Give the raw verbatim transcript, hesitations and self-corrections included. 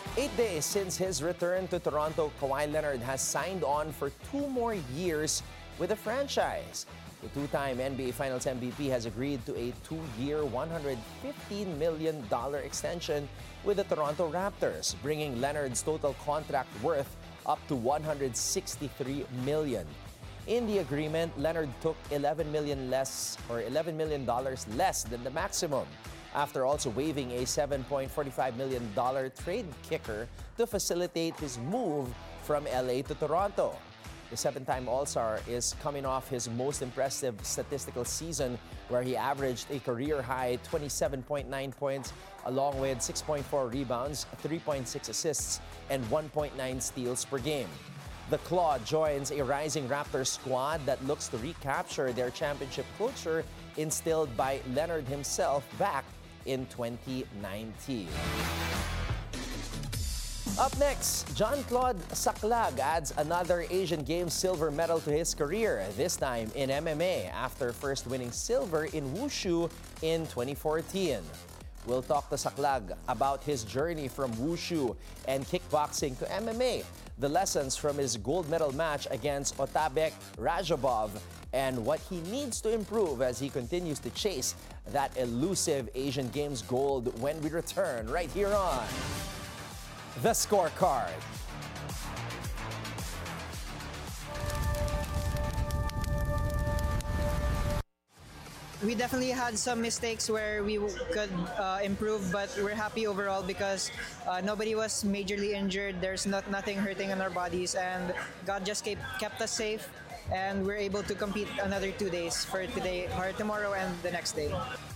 Eight days since his return to Toronto, Kawhi Leonard has signed on for two more years with the franchise. The two-time N B A Finals M V P has agreed to a two-year, one hundred fifteen million dollars extension with the Toronto Raptors, bringing Leonard's total contract worth up to one hundred sixty-three million dollars. In the agreement, Leonard took eleven million dollars less or eleven million dollars less than the maximum, after also waiving a seven point four five million dollars trade kicker to facilitate his move from L A to Toronto. The seven-time All-Star is coming off his most impressive statistical season, where he averaged a career-high twenty-seven point nine points, along with six point four rebounds, three point six assists, and one point nine steals per game. The Claw joins a rising Raptors squad that looks to recapture their championship culture instilled by Leonard himself back in twenty nineteen. Up next, Jean-Claude Saclag adds another Asian Games silver medal to his career, this time in M M A, after first winning silver in Wushu in twenty fourteen. We'll talk to Saclag about his journey from Wushu and kickboxing to M M A, the lessons from his gold medal match against Otabek Rajabov, and what he needs to improve as he continues to chase that elusive Asian Games gold when we return right here on The Scorecard. We definitely had some mistakes where we could uh, improve, but we're happy overall because uh, nobody was majorly injured. There's not nothing hurting in our bodies, and God just kept, kept us safe, and we're able to compete another two days for today, or tomorrow, and the next day.